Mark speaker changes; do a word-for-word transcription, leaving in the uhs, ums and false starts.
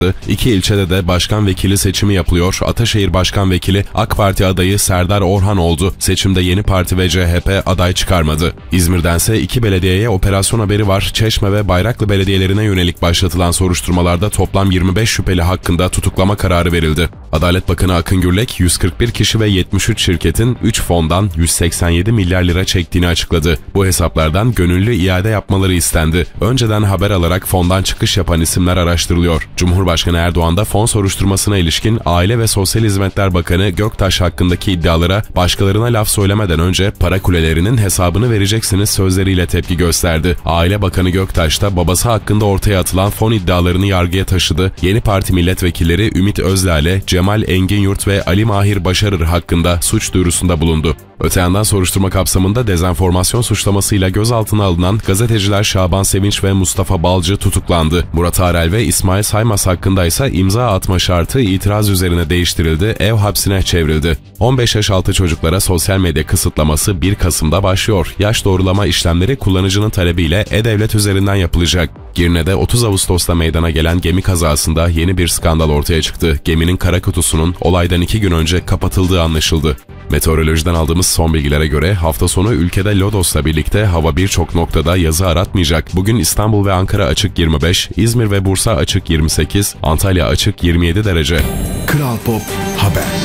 Speaker 1: İki ilçede de başkan vekili seçimi yapılıyor. Ataşehir Başkan Vekili AK Parti adayı Serdar Orhan oldu. Seçimde Yeni Parti ve C H P aday çıkarmadı. İzmir'dense iki belediyeye operasyon haberi var. Çeşme ve Bayraklı belediyelerine yönelik başlatılan soruşturmalarda toplam yirmi beş şüpheli hakkında tutuklama kararı verildi. Adalet Bakanı Akın Gürlek, yüz kırk bir kişi ve yetmiş üç şirketin üç fondan yüz seksen yedi milyar lira çektiğini açıkladı. Bu hesaplardan gönüllü iade yapmaları istendi. Önceden haber alarak fondan çıkış yapan isimler araştırılıyor. Cumhurbaşkanı Erdoğan da fon soruşturmasına ilişkin Aile ve Sosyal Hizmetler Bakanı Göktaş hakkındaki iddialara başkalarına laf söylemeden önce para kulelerinin hesabını vereceksiniz sözleriyle tepki gösterdi. Aile Bakanı Göktaş da babası hakkında ortaya atılan fon iddialarını yargıya taşıdı. Yeni Parti milletvekilleri Ümit Özdağ'le Cemal Enginyurt ve Ali Mahir Başarır hakkında suç duyurusunda bulundu. Öte yandan soruşturma kapsamında dezenformasyon suçlamasıyla gözaltına alınan gazeteciler Şaban Sevinç ve Mustafa Balcı tutuklandı. Murat Arel ve İsmail Saymaz hakkında ise imza atma şartı itiraz üzerine değiştirildi, ev hapsine çevrildi. on beş yaş altı çocuklara sosyal medya kısıtlaması bir Kasım'da başlıyor. Yaş doğrulama işlemleri kullanıcının talebiyle E-Devlet üzerinden yapılacak. Girne'de otuz Ağustos'ta meydana gelen gemi kazasında yeni bir skandal ortaya çıktı. Geminin kara kutusunun olaydan iki gün önce kapatıldığı anlaşıldı. Meteorolojiden aldığımız son bilgilere göre hafta sonu ülkede Lodos'la birlikte hava birçok noktada yazı aratmayacak. Bugün İstanbul ve Ankara açık yirmi beş, İzmir ve Bursa açık yirmi sekiz, Antalya açık yirmi yedi derece.
Speaker 2: Kral Pop Haber.